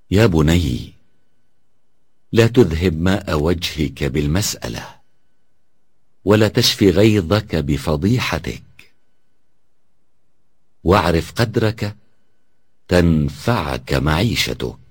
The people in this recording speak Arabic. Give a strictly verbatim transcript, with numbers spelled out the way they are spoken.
يا بني، لا تذهب ماء وجهك بالمسألة، ولا تشفي غيظك بفضيحتك، واعرف قدرك تنفعك معيشتك.